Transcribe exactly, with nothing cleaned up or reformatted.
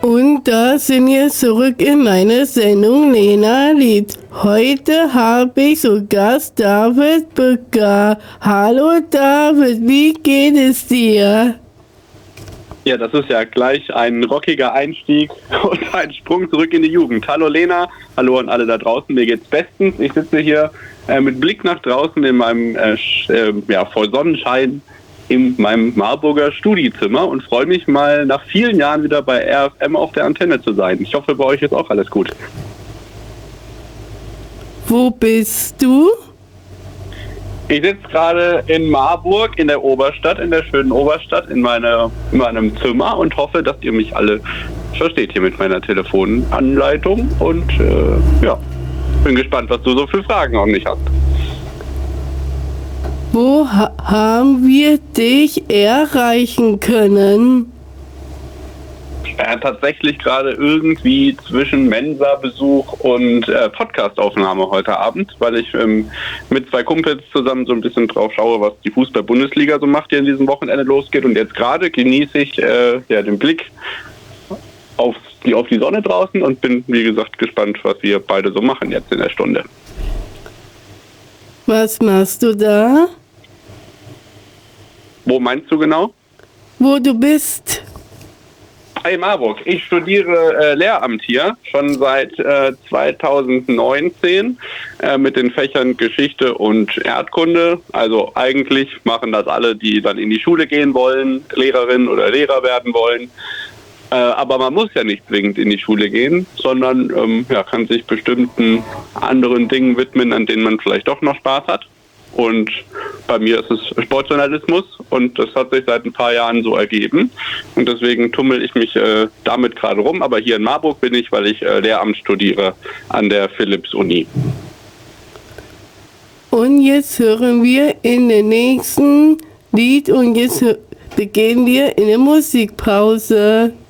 Und da sind wir zurück in meiner Sendung Lena Lied. Heute habe ich zu Gast David Bücker. Hallo David, wie geht es dir? Ja, das ist ja gleich ein rockiger Einstieg und ein Sprung zurück in die Jugend. Hallo Lena, hallo an alle da draußen, mir geht's bestens. Ich sitze hier äh, mit Blick nach draußen in meinem, äh, äh, ja, voll Sonnenschein in meinem Marburger Studiezimmer und freue mich mal nach vielen Jahren wieder bei R F M auf der Antenne zu sein. Ich hoffe, bei euch ist auch alles gut. Wo bist du? Ich sitze gerade in Marburg, in der Oberstadt, in der schönen Oberstadt, in, meine, in meinem Zimmer und hoffe, dass ihr mich alle versteht hier mit meiner Telefonanleitung. Und äh, ja, bin gespannt, was du so für Fragen an mich hast. Wo ha- haben wir dich erreichen können? Ja, tatsächlich gerade irgendwie zwischen Mensa-Besuch und äh, Podcast-Aufnahme heute Abend, weil ich ähm, mit zwei Kumpels zusammen so ein bisschen drauf schaue, was die Fußball-Bundesliga so macht, die in diesem Wochenende losgeht. Und jetzt gerade genieße ich äh, ja, den Blick auf die, auf die Sonne draußen und bin, wie gesagt, gespannt, was wir beide so machen jetzt in der Stunde. Was machst du da? Wo meinst du genau? Wo du bist? Hey Marburg, ich studiere äh, Lehramt hier schon seit äh, zweitausendneunzehn äh, mit den Fächern Geschichte und Erdkunde. Also eigentlich machen das alle, die dann in die Schule gehen wollen, Lehrerin oder Lehrer werden wollen. Äh, aber man muss ja nicht zwingend in die Schule gehen, sondern ähm, ja, kann sich bestimmten anderen Dingen widmen, an denen man vielleicht doch noch Spaß hat. Und bei mir ist es Sportjournalismus und das hat sich seit ein paar Jahren so ergeben. Und deswegen tummel ich mich äh, damit gerade rum. Aber hier in Marburg bin ich, weil ich äh, Lehramt studiere an der Philipps-Uni. Und jetzt hören wir in den nächsten Lied und jetzt hö- beginnen wir in der Musikpause.